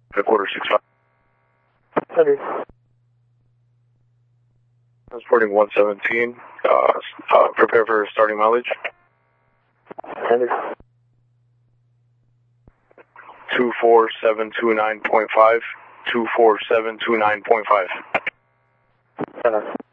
Quarter 65. Henry. Transporting 117. Prepare for starting mileage. Henry. 24729.5. 24729.5.